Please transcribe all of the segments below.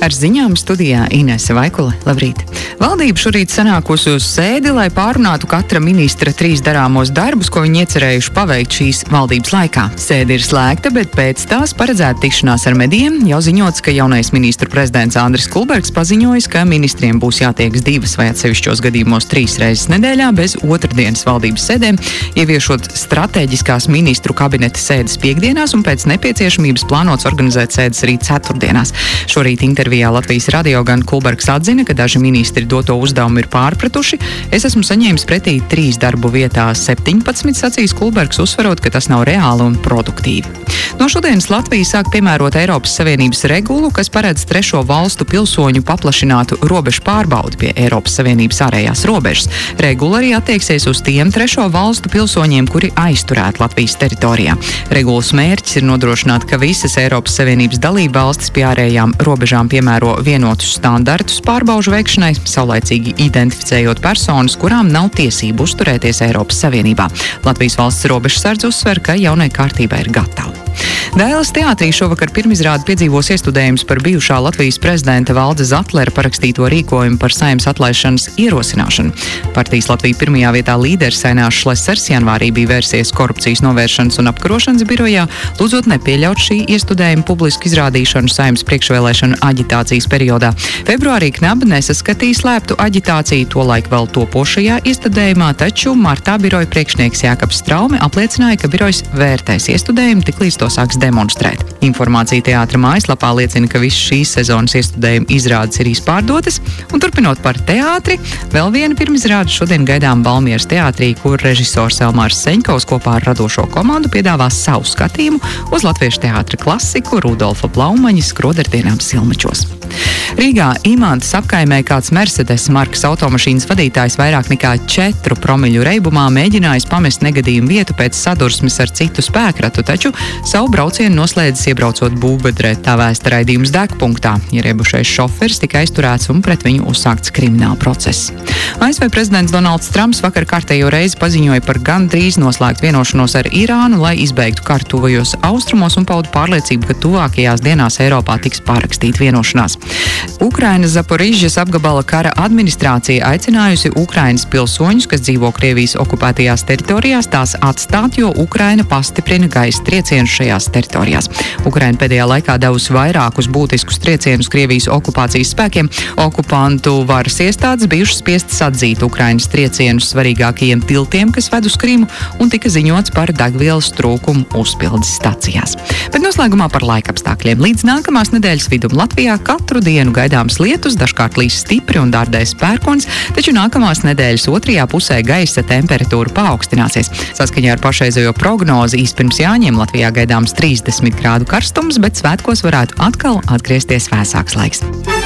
Ar ziņām studijā Inese Vaikule. Labrīt! Valdība šorīt sanākusi uz sēdi, lai pārunātu katra ministra 3 darāmos darbus, ko viņi iecerējuši paveikt šīs valdības laikā. Sēde ir slēgta, bet pēc tās paredzēta tikšanās ar medijiem. Jau ziņots, ka jaunais ministru prezidents Andris Kulbergs paziņojis, ka ministriem būs jātiekas 2 vai atsevišķos gadījumos 3 reizes nedēļā bez otrdienas valdības sēdēm, ieviešot stratēģiskās ministru kabineta sēdes piekdienās un pēc nepieciešamības plānots organizēt sēdes arī ceturtdienās. Šorīt intervijā Latvijas radio gan Kulbergs atzina, ka daži ministri doto uzdevumu ir pārpratuši. Es esmu saņēmis pretī 3 darbu vietās 17, sacīs Kulbergs, uzsverot, ka tas nav reāli un produktīvi. No šodienas Latvija sāk piemērot Eiropas Savienības regulu, kas paredz 3. valstu pilsoņu paplašinātu robežu pārbaudi pie Eiropas Savienības ārējās robežas. Regula arī attieksies uz tiem 3. valstu pilsoņiem, kuri aizturēti Latvijas teritorijā. Regulas mērķis ir nodrošināt, ka visas Eiropas Savienības dalība valstis pie ārējām robežām piemēro vienotus standartus pārbaužu veikšanai, saulaicīgi identificējot personas, kurām nav tiesību uzturēties Eiropas Savienībā. Latvijas valsts robežsardze uzsver, ka jaunai kārtībai ir gatava. Dailes teātrī šovakar pirmizrādi piedzīvos iestudējums par bijušā Latvijas prezidenta Valda Zatlera parakstīto rīkojumu par Saeimas atlaišanas ierosināšanu. Partijas Latvija pirmajā vietā līderis Ainārs Šlesers janvārī bija vērsies korupcijas novēršanas un apkarošanas birojā, lūdzot nepieļaut šī iestudējuma publisku izrādīšanu Saeimas priekšvēlēšanu aģitācijas periodā. Februārī Knaba nesaskatīja slēptu aģitāciju tolaik vēl topošajā iestudējumā, taču martā biroja priekšnieks Jākaps Straume apliecināja, ka birojs vērtēs iestudējumu, tiklīdz to sāks demonstrēt. Informācija teātra mājaslapā liecina, ka visas šīs sezonas iestudējuma izrādes ir izpārdotas, un turpinot par teātri, vēl viena pirmizrāde šodien gaidām Valmieras teātrī, kur režisors Elmārs Seņkovs kopā ar radošo komandu piedāvās savu skatījumu uz latviešu teātra klasiku Rudolfa Blaumaņa Skroderdienām Silmačos. Rīgā Imantas apkaimē kāds Mercedes markas automašīnas vadītājs vairāk nekā 4 promļu reibumā mēģinājis pamest negadījumu vietu pēc sadursmes ar citu spēkratu, taču savu braucienu noslēdzis iebraucot būvbedrē, tā vēsta raidījums degpunktā. Ieriebušais šoferis tika aizturēts un pret viņu uzsākts krimināla process. ASV prezidents Donalds Trumps vakar kārtējo reizi paziņoja par gandrīz noslēgt vienošanos ar Irānu, lai izbeigtu karu tuvajos austrumos un pauda pārliecību, ka tuvākajās dienās Eiropā tiks pārrakstīta vienošanās. Ukrainas Zaporižas apgabala kara administrācija aicinājusi Ukrainas pilsoņus, kas dzīvo Krievijas okupētajās teritorijās, tās atstāt, jo Ukraina pastiprina gaisa triecienus šajās teritorijās. Ukraina pēdējā laikā devusi vairākus būtiskus triecienus Krievijas okupācijas spēkiem. Okupantu varas iestādes bijušas spiestas atzīt Ukrainas triecienus svarīgākajiem tiltiem, kas ved uz Krimu, un tika ziņots par degvielas trūkumu uzpildes stacijās. Bet noslēgumā par laikapstākļiem. Līdz nākamās nedēļas vidum Latvijā katru dienu gaidāms lietus, dažkārt līs stipri un dārdēs pērkons, taču nākamās nedēļas otrajā pusē gaisa temperatūra paaugstināsies. Saskaņā ar pašreizējo prognozi īspirms Jāņiem Latvijā gaidāms 30 grādu karstums, bet svētkos varētu atkal atgriezties vēsāks laiks.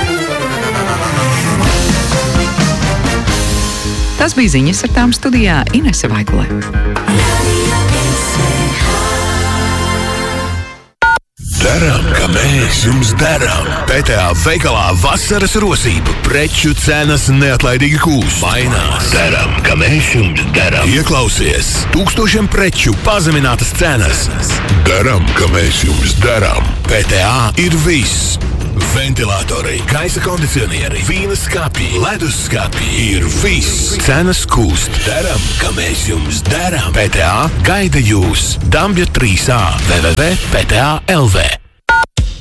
Tas bija ziņas, ar tām studijā Inese Vaikule. Daram, ka mēs jums darām. PTA veikalā vasaras rosība. Preču cenas neatlaidīgi kūst. Mainās. Daram, ka mēs jums darām. Ieklausies. Tūkstošiem preču pazeminātas cenas. Daram, ka mēs jums darām. PTA ir viss. Ventilatori, gaisa kondicionieri, vīna skapji, ledus skapji ir viss. Cenas kūst. Daram, ka mēs jums darām. PTA gaida jūs. Dambja 3A www.pta.lv